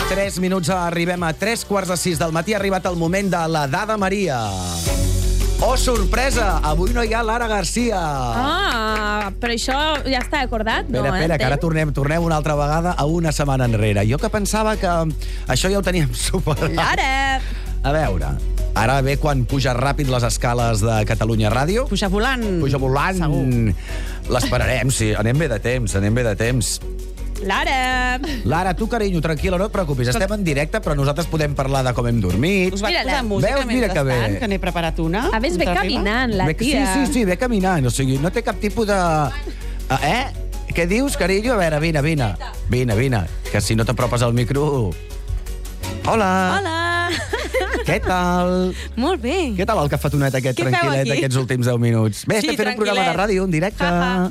3 minuts arribem a 3:15 del matí. Ha arribat el moment de la Dada Maria. Oh, sorpresa! Avui no hi ha Lara Garcia. Però això ja està acordat, no? Espera, que ara tornem una altra vegada a una setmana enrere. Jo que pensava que això ja ho teníem superat. Lara! A veure, ara ve quan puja ràpid les escales de Catalunya Ràdio. Puja volant. Puja volant. Segur. L'esperarem, sí. Anem bé de temps. Lara! Lara, tu, carinyo, tranquil·la, no et preocupis. Estem en directe, però nosaltres podem parlar de com hem dormit. Us vaig Mira-la. posar música Veus? Mira que bé. mentrestant, que n'he preparat una. A més, ve mentre arriba. caminant, la tia. Sí, ve caminant. O sigui, no té cap tipus de... Què dius, carinyo? A veure, vine. Que si no t'apropes al micro... Hola. Hola! Què tal? Molt bé. Què tal el cafetonet aquest Què feu tranquil·let aquí? aquests últims 10 minuts? Bé, Sí, estem fent un programa de ràdio en directe.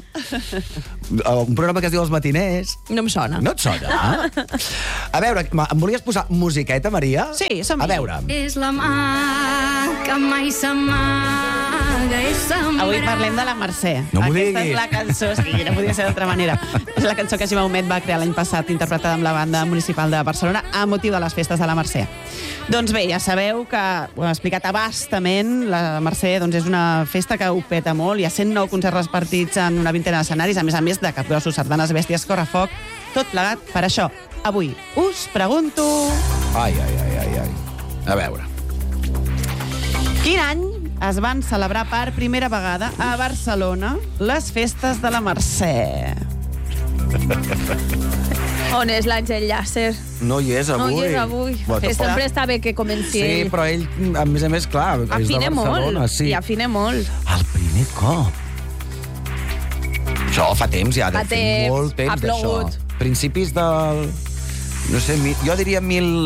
Un programa que es diu Els Matiners. No em sona. No et sona? A veure, em volies posar musiqueta, Maria? Sí, som-hi. A veure. És la mà que mai s'amaga, és sembrar. Avui parlem de la Mercè. No m'ho Aquesta diguis. és la cançó, sí, no podia ser d'altra manera. És la cançó que Ximo Humet va crear l'any passat, interpretada amb la banda municipal de Barcelona, a motiu de les festes de la Mercè. Doncs bé, ja sabeu que, ho hem explicat abastament, la Mercè doncs, és una festa que ho peta molt. Hi ha 109 concerts repartits en una vintena d'escenaris, a més de capgrossos, sardanes, bèsties, correfoc, tot plegat per això. Avui us pregunto... Ai. A veure. Quin any es van celebrar per primera vegada a Barcelona les festes de la Mercè? On és l'Àngel Llàcer? No hi és avui. No hi és avui. Bueno, Que tampoc- sempre està bé que comenci Sí, ell. però ell, a més, clar, és de Afina Barcelona. molt. Sí. I afina molt. El primer cop. Això fa temps ja, Fa de temps, molt temps ha plogut. d'això. Principis del... No sé, jo diria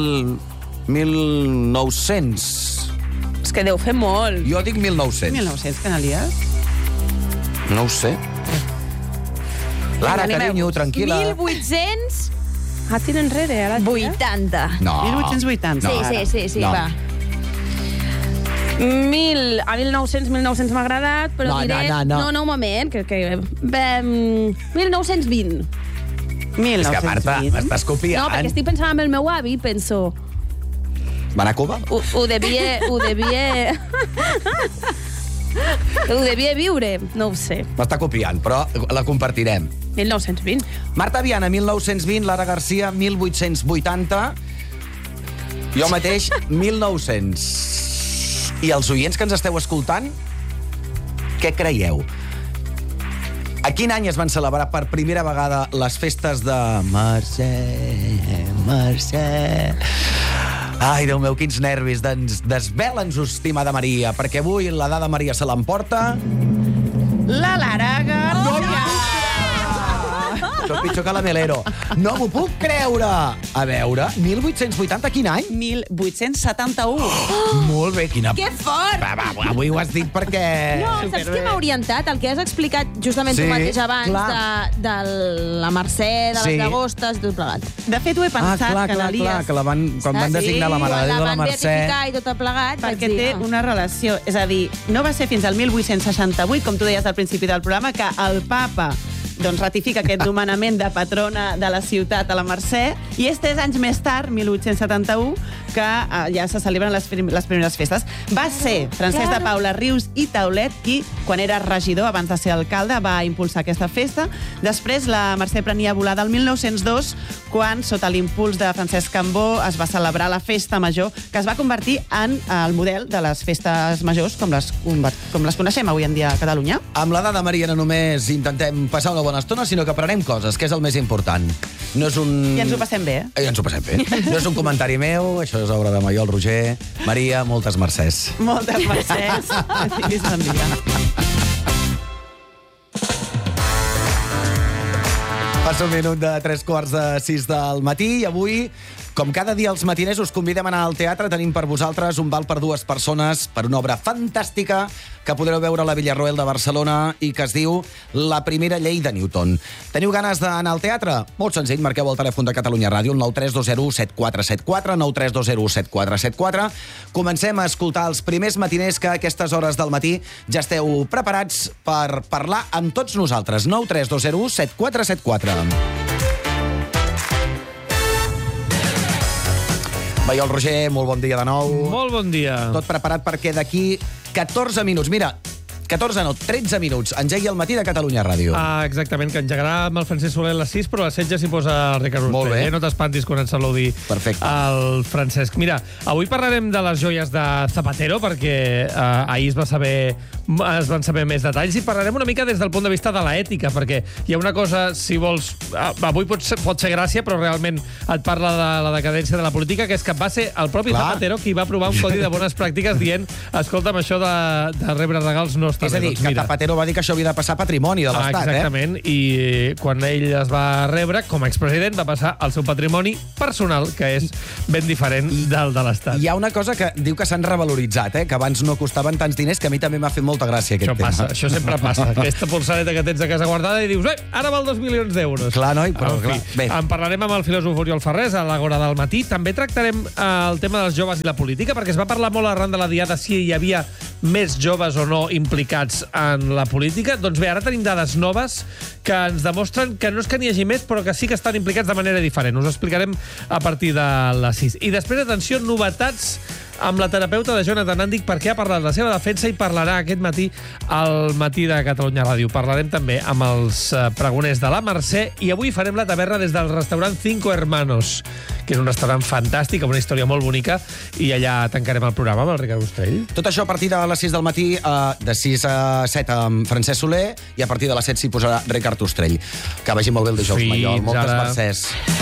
1900. És que deu fer molt. Jo dic 1900. 1900, Canalies? No ho sé. Lara, Animeu-vos. carinyo, tranquil·la. 1800... tira enrere, ara. 80. No. 1880. No. Sí, No. va. A 1900 m'ha agradat, però No, diré... no. No, un moment, que 1920. 1920. És que, Marta, m'estàs copiant. No, perquè estic pensant en el meu avi, penso... Van a Cuba? Ho devia viure, no ho sé. M'està copiant, però la compartirem. 1920. Marta Viana, 1920, Lara Garcia, 1880, jo mateix, 1900. I els oients que ens esteu escoltant, què creieu? A quin any es van celebrar per primera vegada les festes de Mercè? Ai, Déu meu, quins nervis. Doncs desvela'ns-ho, estimada Maria, perquè avui la Dada Maria se l'emporta... La Lara Garcia. Això pitjor que la Melero. No m'ho puc creure. A veure, 1880, quin any? 1871. Molt bé, quina... Que fort! Va, avui ho has dit perquè... No, saps què m'ha orientat? El que has explicat justament Sí, tu mateix abans clar. de la Mercè, de les Sí. llagostes, tot plegat. De fet, ho he pensat, clar, Canalies, que quan van designar la Mare de Déu de la Mercè... beatificar i tot plegat. perquè vaig dir, té una relació. És a dir, no va ser fins al 1868, com tu deies al principi del programa, que el papa doncs, ratifica aquest nomenament de patrona de la ciutat a la Mercè, i és 3 anys més tard, 1871, que ja se celebren les primeres festes. Va ser Francesc de Paula Rius i Taulet qui, quan era regidor, abans de ser alcalde, va impulsar aquesta festa. Després, la Mercè prenia volada el 1902, quan, sota l'impuls de Francesc Cambó, es va celebrar la festa major, que es va convertir en el model de les festes majors, com les coneixem avui en dia a Catalunya. Amb la Dada Maria no només intentem passar una bona estona, sinó que aprenem coses, que és el més important. No és un... I ens ho passem bé. I ens ho passem bé. No és un comentari meu, això és obra de Maiol Roger. Maria, moltes mercès. Moltes mercès. Que tinguis bon dia. Passa un minut de 3:15 del matí i avui, com cada dia als matiners, us convidem a anar al teatre. Tenim per vosaltres un val per 2 persones per una obra fantàstica que podreu veure a la Villarroel de Barcelona i que es diu La primera llei de Newton. Teniu ganes d'anar al teatre? Molt senzill, marqueu el telèfon de Catalunya Ràdio, el 932017474, 932017474. Comencem a escoltar els primers matiners que a aquestes hores del matí ja esteu preparats per parlar amb tots nosaltres. 932017474. Veieu el Roger, molt bon dia de nou. Molt bon dia. Tot preparat perquè d'aquí 14 minuts, mira, 14 no, 13 minuts, engegui el matí de Catalunya Ràdio. Exactament, que engegarà amb el Francesc Soler a les 6, però a les 7 ja s'hi posa el Ricard Molt Roger. bé. No t'espantis quan ens saludi el Francesc. Mira, avui parlarem de les joies de Zapatero, perquè ahir es van saber més detalls, i parlarem una mica des del punt de vista de l'ètica, perquè hi ha una cosa, si vols... Avui pot ser gràcia, però realment et parla de la decadència de la política, que és que va ser el propi Zapatero qui va aprovar un codi de bones pràctiques dient, escolta'm, això de rebre regals no està és a dir, que Zapatero va dir que això havia de passar patrimoni de l'Estat, exactament, i quan ell es va rebre, com a expresident, va passar el seu patrimoni personal, que és ben diferent del de l'Estat. Hi ha una cosa que diu que s'han revaloritzat, que abans no costaven tants diners, que a mi també m'ha fet molta gràcia aquest tema. Això sempre passa. Aquesta polsareta que tens a casa guardada i dius, ara val 2 milions d'euros. Clar, noi, però clar. Bé. En parlarem amb el filòsof Oriol Ferrés a l'Agora del Matí. També tractarem el tema dels joves i la política, perquè es va parlar molt arran de la diada si hi havia més joves o no implicats en la política. Doncs bé, ara tenim dades noves que ens demostren que no és que n'hi hagi més, però que sí que estan implicats de manera diferent. Us ho explicarem a partir de les 6. I després, atenció, novetats amb la terapeuta de Jonathan Andic, perquè ha parlat de la seva defensa i parlarà aquest matí al Matí de Catalunya Ràdio. Parlarem també amb els pregoners de la Mercè i avui farem la taverna des del restaurant Cinco Hermanos, que és un restaurant fantàstic, amb una història molt bonica, i allà tancarem el programa amb el Ricard Ostrell. Tot això a partir de les 6 del matí, de 6 a 7 amb Francesc Soler, i a partir de les 7 s'hi posarà Ricard Ostrell. Que vagi molt bé el dijous, Maiol. Moltes mercès.